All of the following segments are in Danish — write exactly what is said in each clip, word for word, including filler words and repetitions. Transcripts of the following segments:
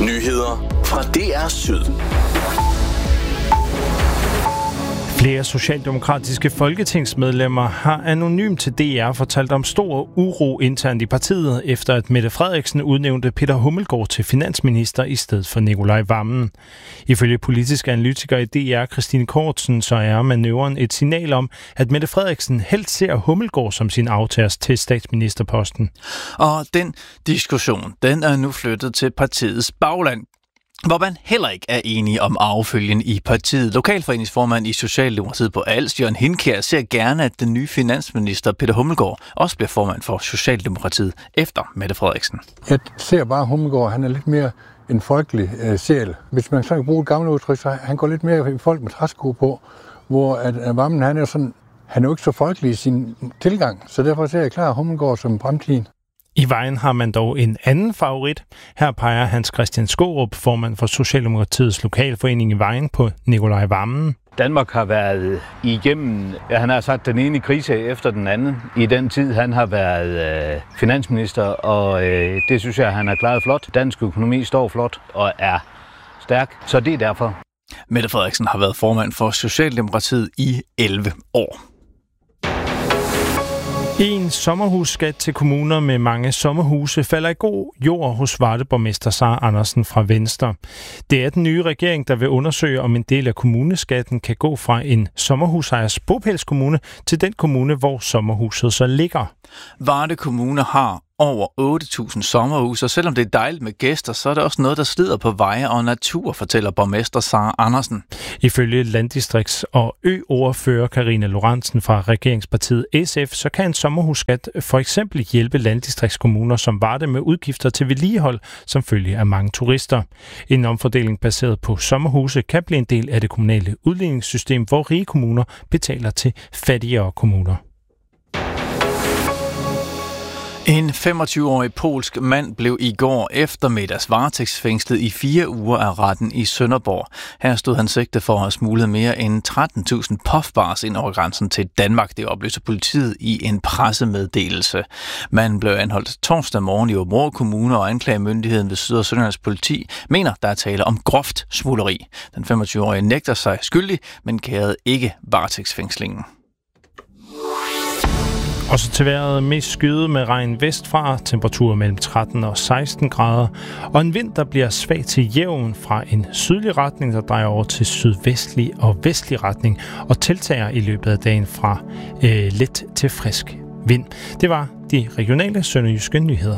Nyheder fra D R Syd. Flere socialdemokratiske folketingsmedlemmer har anonymt til D R fortalt om stor uro internt i partiet, efter at Mette Frederiksen udnævnte Peter Hummelgaard til finansminister i stedet for Nicolai Wammen. Ifølge politisk analytiker i D R, Christine Kortsen, så er manøvren et signal om, at Mette Frederiksen helst ser Hummelgaard som sin aftager til statsministerposten. Og den diskussion, den er nu flyttet til partiets bagland, hvor man heller ikke er enige om arvefølgen i partiet. Lokalforeningsformand i Socialdemokratiet på Als, Jørgen Hindkjær, ser gerne, at den nye finansminister Peter Hummelgaard også bliver formand for Socialdemokratiet efter Mette Frederiksen. Jeg ser bare Hummelgaard, han er lidt mere en folkelig øh, sjæl. Hvis man så kan bruge et gammelt udtryk, så han går lidt mere i folk med træsko på, hvor at, at Wammen, han er sådan, han er jo ikke så folkelig i sin tilgang, så derfor ser jeg klar Hummelgaard som fremtiden. I Vejen har man dog en anden favorit. Her peger Hans Christian Skaarup, formand for Socialdemokratiets lokalforening i Vejen, på Nicolai Wammen. Danmark har været igennem, ja, han har sagt den ene krise efter den anden. I den tid, han har været øh, finansminister, og øh, det synes jeg, han har klaret flot. Dansk økonomi står flot og er stærk, så det er derfor. Mette Frederiksen har været formand for Socialdemokratiet i elleve år. En sommerhusskat til kommuner med mange sommerhuse falder i god jord hos Varde-borgmester Sara Andersen fra Venstre. Det er den nye regering, der vil undersøge, om en del af kommuneskatten kan gå fra en sommerhusejers bopælskommune til den kommune, hvor sommerhuset så ligger. Varde Kommune har over otte tusind sommerhuse, og selvom det er dejligt med gæster, så er det også noget, der slider på veje og natur, fortæller borgmester Sara Andersen. Ifølge landdistrikts- og ø-ordfører Karina Lorentzen fra regeringspartiet S F, så kan en sommerhusskat for eksempel hjælpe landdistriktskommuner som Varde med udgifter til vedligehold, som følge af mange turister. En omfordeling baseret på sommerhuse kan blive en del af det kommunale udligningssystem, hvor rige kommuner betaler til fattigere kommuner. En femogtyve-årig polsk mand blev i går eftermiddags varetægtsfængslet i fire uger af retten i Sønderborg. Her stod han sigtet for at have smuglet mere end tretten tusind puffbars ind over grænsen til Danmark. Det oplyser politiet i en pressemeddelelse. Manden blev anholdt torsdag morgen i Aabenraa Kommune, og anklagemyndigheden ved Syd- og Sønderjyllands politi mener, der er tale om groft smugleri. Den femogtyve-årige nægter sig skyldig, men kærede ikke varetægtsfængslingen. Og så til vejret mest skyet med regn vestfra, temperaturer mellem tretten og seksten grader, og en vind, der bliver svag til jævn fra en sydlig retning, der drejer over til sydvestlig og vestlig retning, og tiltager i løbet af dagen fra øh, let til frisk vind. Det var de regionale sønderjyske nyheder.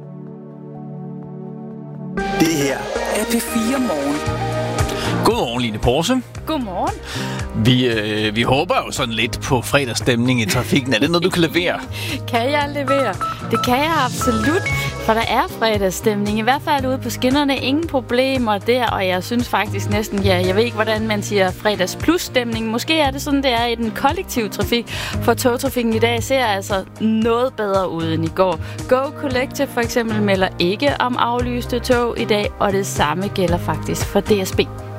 Det her er P fire Morgen. Godmorgen, Line Porse. Godmorgen. Vi, øh, vi håber jo sådan lidt på fredagsstemning i trafikken. Er det noget, du kan levere? Kan jeg levere? Det kan jeg absolut, for der er fredagsstemning. I hvert fald ude på skinnerne. Ingen problemer der, og jeg synes faktisk næsten, ja, jeg ved ikke, hvordan man siger fredags plus stemning. Måske er det sådan, det er i den kollektive trafik, for togtrafikken i dag ser altså noget bedre ud end i går. Go Collective for eksempel melder ikke om aflyste tog i dag, og det samme gælder faktisk for D S B.